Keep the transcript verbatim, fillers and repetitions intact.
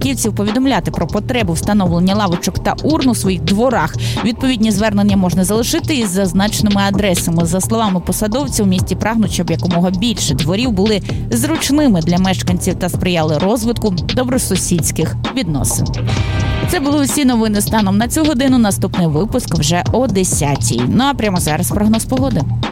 початківців повідомляти про потребу встановлення лавочок та урн у своїх дворах. Відповідні звернення можна залишити із зазначеними адресами. За словами посадовців, у місті прагнуть, щоб якомога більше дворів були зручними для мешканців та сприяли розвитку добросусідських відносин. Це були усі новини станом на цю годину. Наступний випуск вже о десятій. Ну а прямо зараз прогноз погоди.